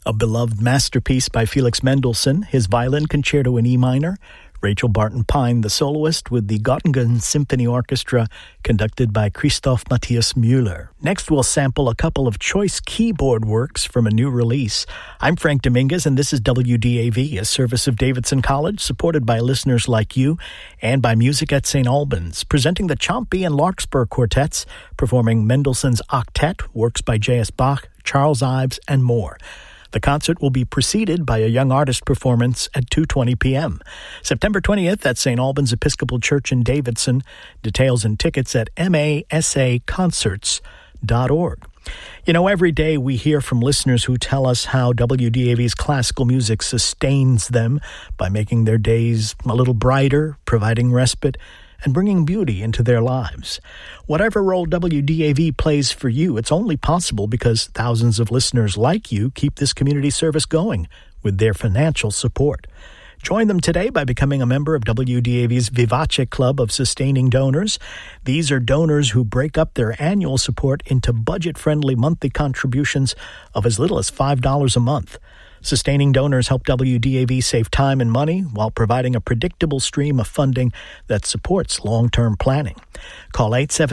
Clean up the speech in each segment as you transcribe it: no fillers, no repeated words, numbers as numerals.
A beloved masterpiece by Felix Mendelssohn, his violin concerto in E minor. Rachel Barton Pine, the soloist, with the Göttingen Symphony Orchestra, conducted by Christoph Matthias Müller. Next, we'll sample a couple of choice keyboard works from a new release. I'm Frank Dominguez, and this is WDAV, a service of Davidson College, supported by listeners like you, and by Music at St. Albans, presenting the Chompy and Larkspur Quartets, performing Mendelssohn's Octet, works by J.S. Bach, Charles Ives, and more. The concert will be preceded by a young artist performance at 2:20 p.m. September 20th at St. Albans Episcopal Church in Davidson. Details and tickets at masaconcerts.org. You know, every day we hear from listeners who tell us how WDAV's classical music sustains them by making their days a little brighter, providing respite, and bringing beauty into their lives. Whatever role WDAV plays for you, it's only possible because thousands of listeners like you keep this community service going with their financial support. Join them today by becoming a member of WDAV's Vivace Club of Sustaining Donors. These are donors who break up their annual support into budget-friendly monthly contributions of as little as $5 a month. Sustaining donors help WDAV save time and money while providing a predictable stream of funding that supports long-term planning. Call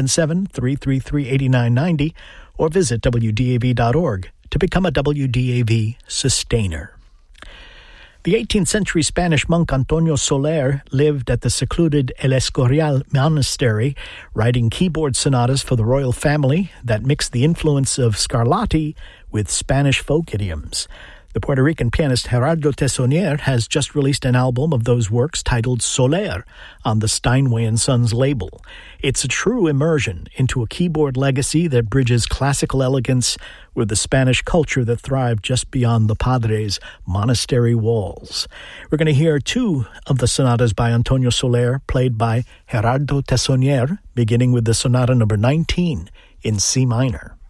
877-333-8990 or visit WDAV.org to become a WDAV sustainer. The 18th century Spanish monk Antonio Soler lived at the secluded El Escorial monastery, writing keyboard sonatas for the royal family that mixed the influence of Scarlatti with Spanish folk idioms. The Puerto Rican pianist Gerardo Tessonier has just released an album of those works titled Soler on the Steinway & Sons label. It's a true immersion into a keyboard legacy that bridges classical elegance with the Spanish culture that thrived just beyond the Padres' monastery walls. We're going to hear two of the sonatas by Antonio Soler, played by Gerardo Tessonier, beginning with the Sonata number 19 in C minor.